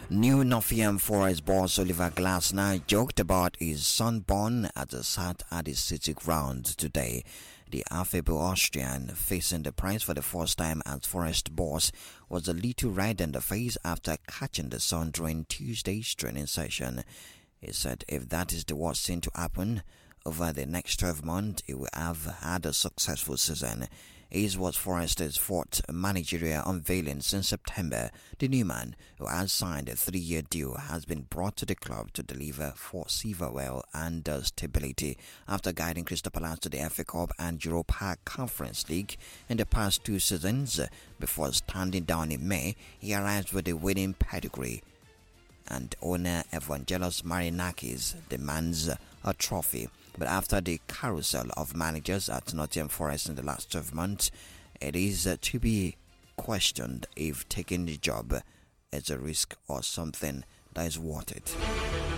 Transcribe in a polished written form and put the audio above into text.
New Nottingham Forest boss Oliver Glasner joked about his son born at the sat at his city ground today. The affable Austrian, facing the prize for the first time as Forest boss, was a little red in the face after catching the son during Tuesday's training session. He said if that is the worst thing to happen, over the next 12 months, he will have had a successful season. His was Forest's fourth managerial unveiling since September. The new man, who has signed a 3-year deal, has been brought to the club to deliver for silverware and stability after guiding Crystal Palace to the FA Cup and Europa Conference League in the past 2 seasons. Before standing down in May, he arrives with a winning pedigree, and owner Evangelos Marinakis demands a trophy. But after the carousel of managers at Nottingham Forest in the last 12 months, it is to be questioned if taking the job is a risk or something that is worth it.